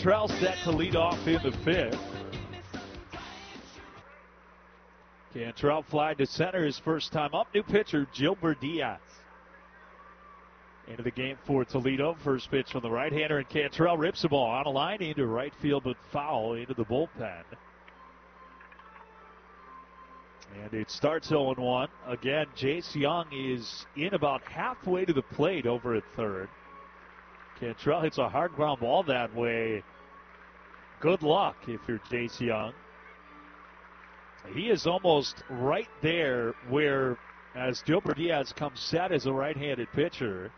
Cantrell set to lead off in the fifth. Cantrell flied to center his first time up. New pitcher, Gilbert Diaz. Into the game for Toledo. First pitch from the right-hander, and Cantrell rips the ball on a line into right field, but foul into the bullpen. And it starts 0-1. Again, Jace Young is in about halfway to the plate over at third. Cantrell hits a hard ground ball that way. Good luck if you're Jace Young. He is almost right there where, as Gilbert Diaz comes set as a right-handed pitcher,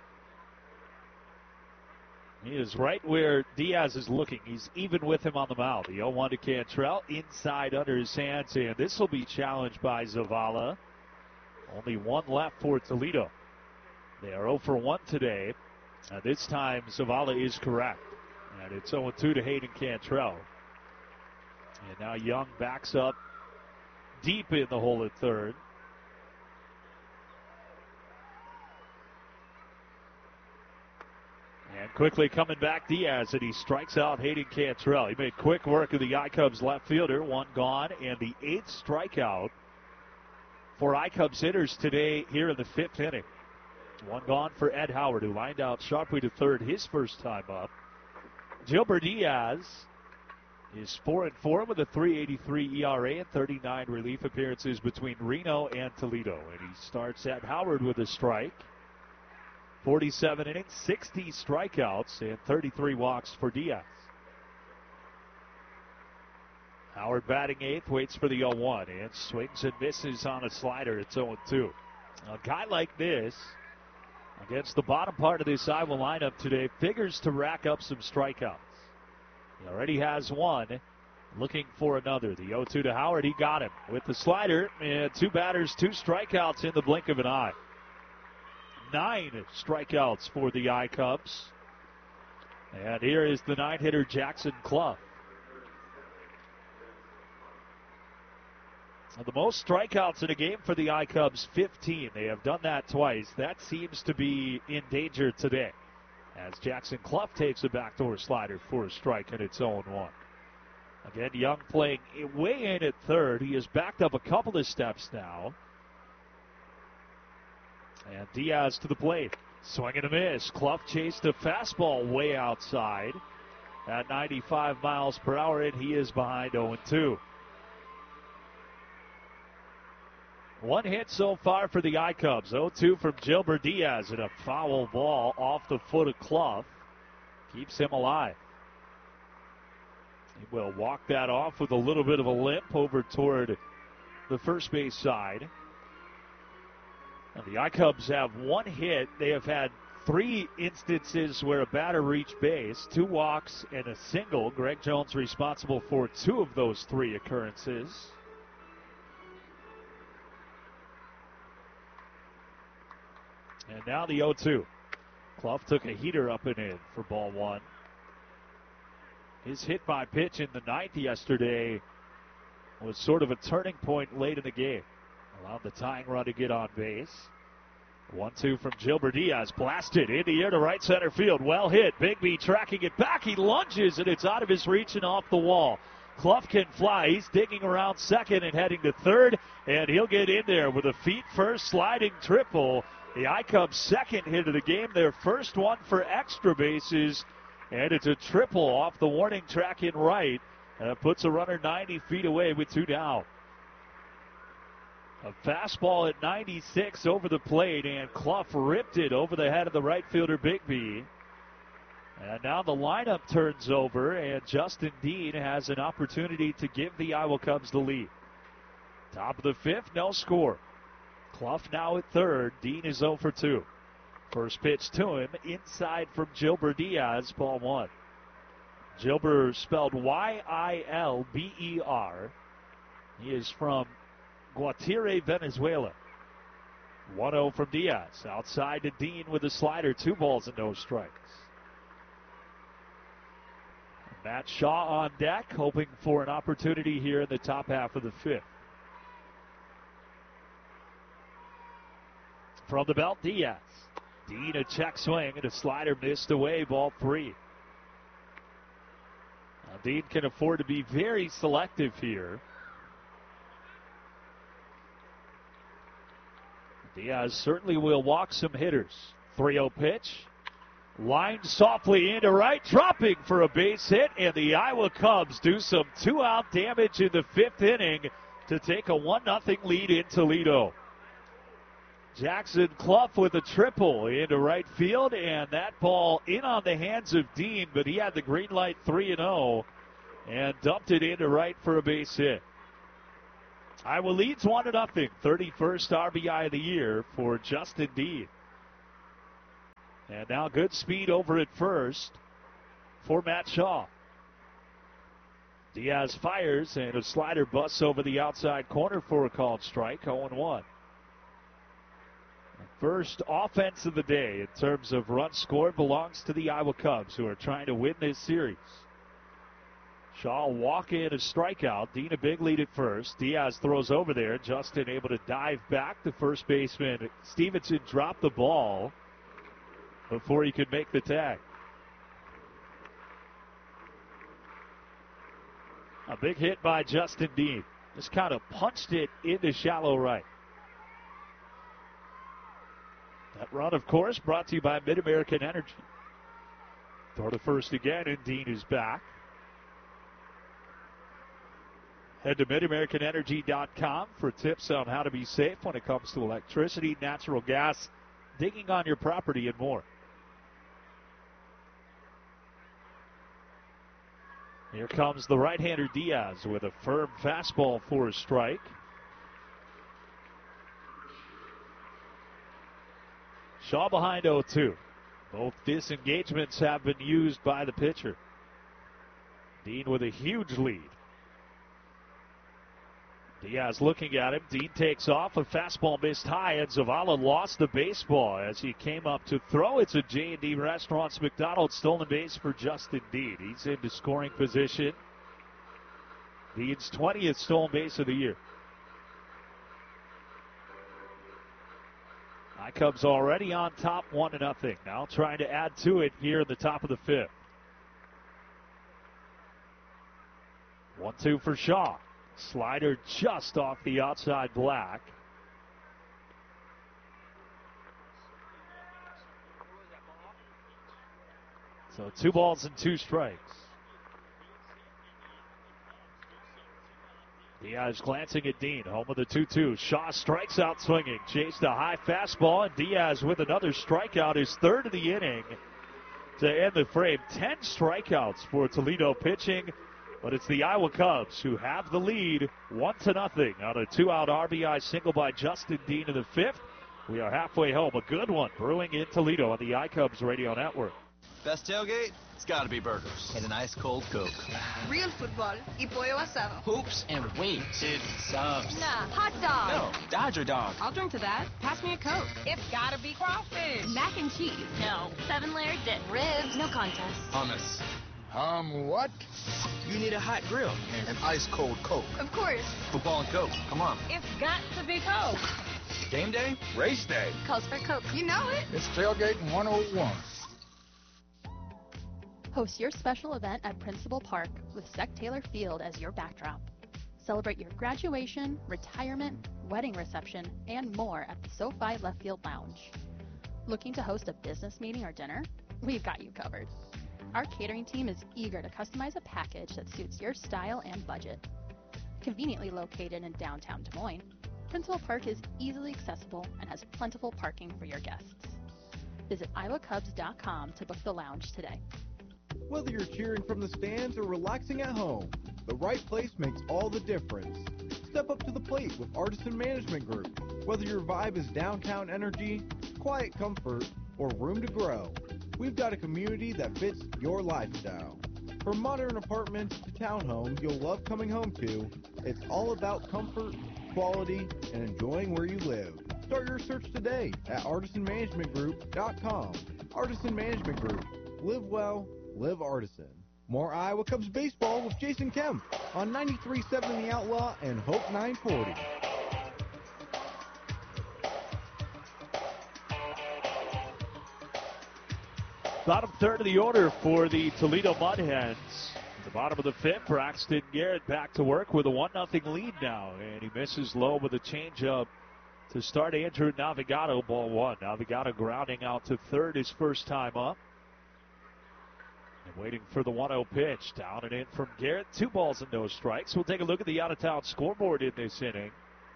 he is right where Diaz is looking. He's even with him on the mound. The 0-1 to Cantrell, inside under his hands, and this will be challenged by Zavala. Only one left for Toledo. They are 0-1 today. This time, Zavala is correct. And it's 0-2 to Hayden Cantrell. And now Young backs up deep in the hole at third. And quickly coming back, Diaz, and he strikes out Hayden Cantrell. He made quick work of the I-Cubs left fielder. One gone, and the 8th strikeout for I-Cubs hitters today here in the 5th inning. One gone for Ed Howard, who lined out sharply to third his first time up. Gilbert Diaz is 4-4 with a 3.83 ERA and 39 relief appearances between Reno and Toledo. And he starts at Howard with a strike. 47 innings, 60 strikeouts, and 33 walks for Diaz. Howard batting 8th, waits for the 0-1, and swings and misses on a slider. It's 0-2. A guy like this, against the bottom part of this Iowa lineup today, figures to rack up some strikeouts. He already has one, looking for another. The 0-2 to Howard, he got him with the slider, and 2 batters, 2 strikeouts in the blink of an eye. 9 strikeouts for the I-Cubs. And here is the 9-hitter Jackson Clough. The most strikeouts in a game for the I-Cubs, 15. They have done that twice. That seems to be in danger today, as Jackson Clough takes a backdoor slider for a strike, and it's 0-1. Again, Young playing way in at third. He has backed up a couple of steps now. And Diaz to the plate. Swing and a miss. Clough chased a fastball way outside at 95 miles per hour, and he is behind 0-2. One hit so far for the I-Cubs. 0-2 from Gilbert Diaz, and a foul ball off the foot of Clough keeps him alive. He will walk that off with a little bit of a limp over toward the first base side. And the I-Cubs have one hit. They have had 3 instances where a batter reached base, 2 walks and a single. Greg Jones responsible for 2 of those 3 occurrences. And now the 0-2. Clough took a heater up and in for ball 1. His hit by pitch in the 9th yesterday was sort of a turning point late in the game. Allowed the tying run to get on base. 1-2 from Gilbert Diaz. Blasted in the air to right center field. Well hit. Bigby tracking it back. He lunges, and it's out of his reach and off the wall. Clough can fly. He's digging around second and heading to third, and he'll get in there with a feet first sliding triple. The I-Cubs' second hit of the game, their first one for extra bases, and it's a triple off the warning track in right. And it puts a runner 90 feet away with 2 down. A fastball at 96 over the plate, and Clough ripped it over the head of the right fielder, Bigby. And now the lineup turns over, and Justin Dean has an opportunity to give the Iowa Cubs the lead. Top of the 5th, no score. Clough now at third. Dean is 0 for 2. First pitch to him, inside from Gilbert Diaz, ball 1. Gilbert spelled Y-I-L-B-E-R. He is from Guatire, Venezuela. 1-0 from Diaz. Outside to Dean with a slider. 2 balls and no strikes. Matt Shaw on deck, hoping for an opportunity here in the top half of the 5th. From the belt, Diaz. Dean a check swing and a slider missed away, ball 3. Dean can afford to be very selective here. Diaz certainly will walk some hitters. 3-0 pitch. Lined softly into right, dropping for a base hit, and the Iowa Cubs do some two-out damage in the 5th inning to take a 1-0 lead in Toledo. Jackson Clough with a triple into right field, and that ball in on the hands of Dean, but he had the green light 3-0 and dumped it into right for a base hit. Iowa leads 1-0, 31st RBI of the year for Justin Dean. And now good speed over at first for Matt Shaw. Diaz fires, and a slider busts over the outside corner for a called strike, 0-1. First offense of the day in terms of runs scored belongs to the Iowa Cubs, who are trying to win this series. Shaw walk in a strikeout. Dean a big lead at first. Diaz throws over there. Justin able to dive back to first baseman Stevenson dropped the ball before he could make the tag. A big hit by Justin Dean. Just kind of punched it into shallow right. That run, of course, brought to you by Mid-American Energy. Throw to first again, and Dean is back. Head to MidAmericanEnergy.com for tips on how to be safe when it comes to electricity, natural gas, digging on your property, and more. Here comes the right-hander Diaz with a firm fastball for a strike. Shaw behind 0-2. Both disengagements have been used by the pitcher. Dean with a huge lead. Diaz looking at him. Dean takes off. A fastball missed high, and Zavala lost the baseball as he came up to throw. It's a J&D Restaurants McDonald's stolen base for Justin Dean. He's into scoring position. Dean's 20th stolen base of the year. Cubs already on top 1-0. Now trying to add to it here in the top of the 5th. 1-2 for Shaw. Slider just off the outside black. So 2 balls and 2 strikes. Diaz glancing at Dean, home of the 2-2. Shaw strikes out swinging. Chased a high fastball, and Diaz with another strikeout, his 3rd of the inning to end the frame. 10 strikeouts for Toledo pitching, but it's the Iowa Cubs who have the lead 1-0 on a 2-out RBI single by Justin Dean in the 5th. We are halfway home. A good one brewing in Toledo on the iCubs Radio Network. Best tailgate? It's gotta be burgers. And an ice cold Coke. Real football y pollo asado. Hoops and wings. It's subs. Nah, hot dog. No, Dodger dog. I'll drink to that. Pass me a Coke. It's gotta be crawfish. Mac and cheese. No. 7-layer dip. Ribs. No contest. Hummus. What? You need a hot grill. And an ice cold Coke. Of course. Football and Coke. Come on. It's got to be Coke. Game day? Race day. Calls for Coke. You know it. It's Tailgating 101. Host your special event at Principal Park with Sec Taylor Field as your backdrop. Celebrate your graduation, retirement, wedding reception, and more at the SoFi Left Field Lounge. Looking to host a business meeting or dinner? We've got you covered. Our catering team is eager to customize a package that suits your style and budget. Conveniently located in downtown Des Moines, Principal Park is easily accessible and has plentiful parking for your guests. Visit iowacubs.com to book the lounge today. Whether you're cheering from the stands or relaxing at home, the right place makes all the difference. Step up to the plate with Artisan Management Group. Whether your vibe is downtown energy, quiet comfort, or room to grow, we've got a community that fits your lifestyle. From modern apartments to townhomes you'll love coming home to, it's all about comfort, quality, and enjoying where you live. Start your search today at artisanmanagementgroup.com. Artisan Management Group. Live well, live Artisan. More Iowa Cubs baseball with Jason Kemp on 93.7 The Outlaw and Hope 940. Bottom third of the order for the Toledo Mud Hens. At the bottom of the fifth, Braxton Garrett back to work with a 1-0 lead now. And he misses low with a changeup to start Andrew Navigato, ball one. Navigato grounding out to third his first time up. And waiting for the 1-0 pitch. Down and in from Garrett. 2 balls and no strikes. We'll take a look at the out-of-town scoreboard in this inning.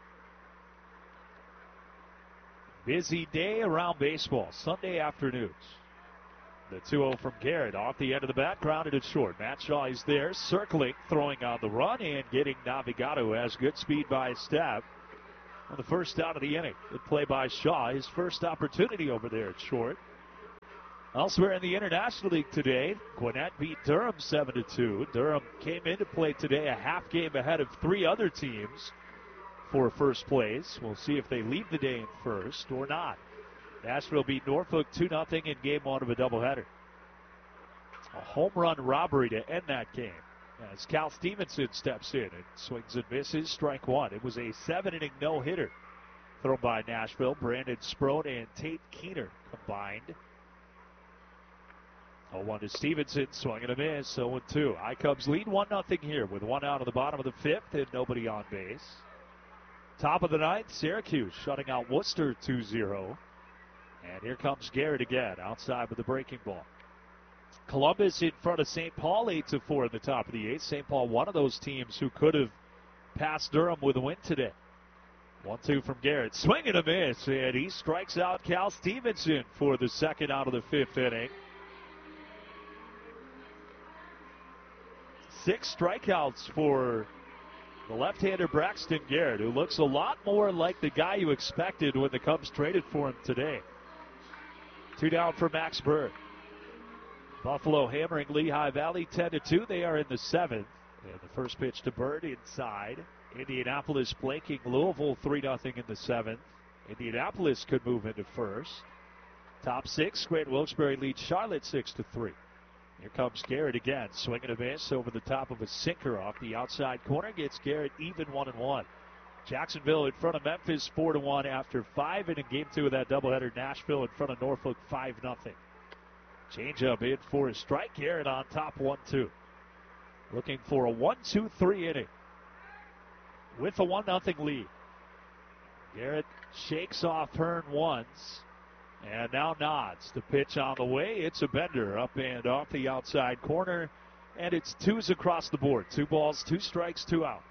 Busy day around baseball. Sunday afternoons. The 2-0 from Garrett off the end of the bat, grounded it short. Matt Shaw is there, circling, throwing on the run, and getting Navigato, who has good speed by his stab on the first out of the inning. Good play by Shaw, his first opportunity over there at short. Elsewhere in the International League today, Gwinnett beat Durham 7-2. Durham came into play today a half game ahead of 3 other teams for first place. We'll see if they lead the day in first or not. Nashville beat Norfolk 2-0 in game 1 of a doubleheader. A home run robbery to end that game as Cal Stevenson steps in and swings and misses, strike 1. It was a 7-inning no-hitter thrown by Nashville. Brandon Sprone and Tate Keener combined. 0-1 to Stevenson, swing and a miss, 0-2. I-Cubs lead 1-0 here with 1 out of the bottom of the 5th and nobody on base. Top of the 9th, Syracuse shutting out Worcester 2-0. And here comes Garrett again, outside with the breaking ball. Columbus in front of St. Paul, 8-4 in the top of the 8th. St. Paul, one of those teams who could have passed Durham with a win today. 1-2 from Garrett. Swing and a miss, and he strikes out Cal Stevenson for the second out of the 5th inning. 6 strikeouts for the left-hander Braxton Garrett, who looks a lot more like the guy you expected when the Cubs traded for him today. 2 down for Max Bird. Buffalo hammering Lehigh Valley 10-2. They are in the 7th. And the first pitch to Bird inside. Indianapolis blanking Louisville 3-0 in the 7th. Indianapolis could move into first. Top 6, Grant Wilkes-Barre leads Charlotte 6-3. Here comes Garrett again, swinging a miss over the top of a sinker off the outside corner. Gets Garrett even 1-1. Jacksonville in front of Memphis 4-1 after 5 in game 2 of that doubleheader. Nashville in front of Norfolk 5-0. Changeup in for a strike. Garrett on top 1-2. Looking for a 1-2-3 inning with a 1-0 lead. Garrett shakes off Hearn once and now nods. The pitch on the way. It's a bender up and off the outside corner, and it's 2s across the board. 2 balls, 2 strikes, 2 outs.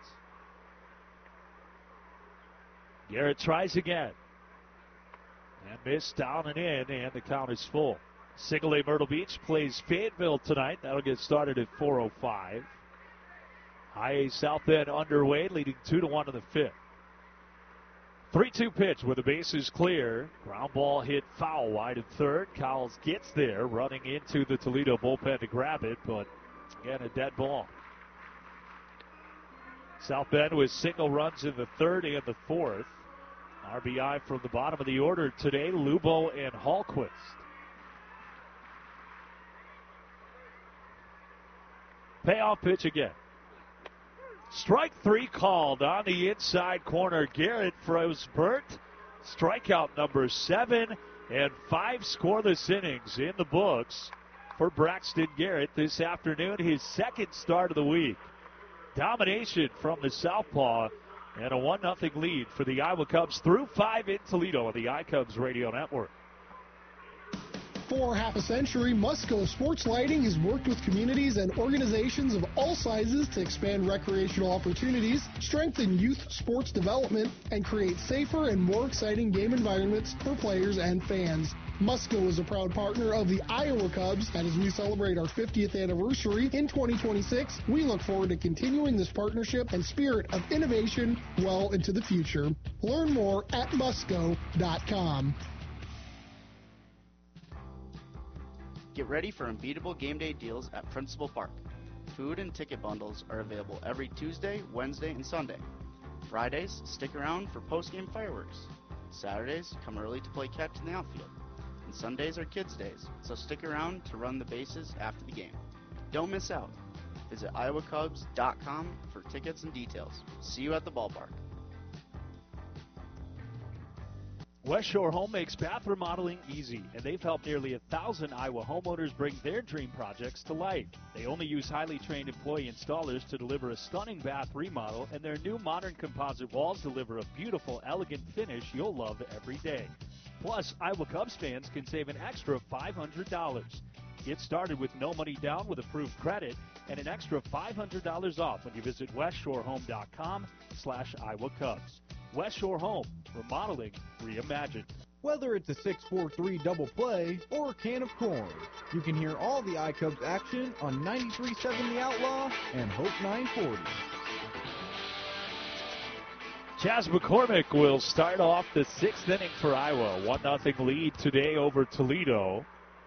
Garrett tries again. And missed down and in, and the count is full. Single A Myrtle Beach plays Fayetteville tonight. That'll get started at 4:05. High A South Bend underway, leading 2-1 in the 5th. 3-2 pitch with the bases clear. Ground ball hit foul wide of third. Cowles gets there, running into the Toledo bullpen to grab it, but again, a dead ball. South Bend with single runs in the 3rd and the 4th. RBI from the bottom of the order today, Lubo and Hallquist. Payoff pitch again. Strike 3 called on the inside corner. Garrett froze burnt. Strikeout number 7 and 5 scoreless innings in the books for Braxton Garrett this afternoon. His 2nd start of the week. Domination from the southpaw and a 1-0 lead for the Iowa Cubs through 5 in Toledo on the iCubs Radio Network. For half a century, Musco Sports Lighting has worked with communities and organizations of all sizes to expand recreational opportunities, strengthen youth sports development, and create safer and more exciting game environments for players and fans. Musco is a proud partner of the Iowa Cubs, and as we celebrate our 50th anniversary in 2026, we look forward to continuing this partnership and spirit of innovation well into the future. Learn more at musco.com. Get ready for unbeatable game day deals at Principal Park. Food and ticket bundles are available every Tuesday, Wednesday, and Sunday. Fridays, stick around for post-game fireworks. Saturdays, come early to play catch in the outfield. And Sundays are kids' days, so stick around to run the bases after the game. Don't miss out. Visit iowacubs.com for tickets and details. See you at the ballpark. West Shore Home makes bath remodeling easy, and they've helped nearly 1,000 Iowa homeowners bring their dream projects to life. They only use highly trained employee installers to deliver a stunning bath remodel, and their new modern composite walls deliver a beautiful, elegant finish you'll love every day. Plus, Iowa Cubs fans can save an extra $500. Get started with no money down with approved credit and an extra $500 off when you visit westshorehome.com/Iowa Cubs. West Shore Home, remodeling reimagined. Whether it's a 643 double play or a can of corn, you can hear all the iCubs action on 93.7 The Outlaw and Hope 940. Chaz McCormick will start off the 6th inning for Iowa. 1-0 lead today over Toledo.